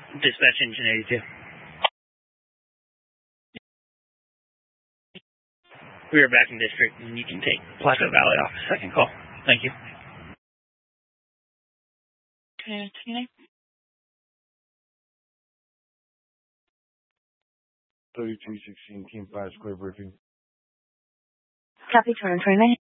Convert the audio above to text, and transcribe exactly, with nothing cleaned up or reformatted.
Dispatch engine eighty-two. We are back in district, and you can take Plateau Valley off second call. Thank you. Okay, Tina. thirty-two sixteen, Team five, square briefing. Copy, turn, turn.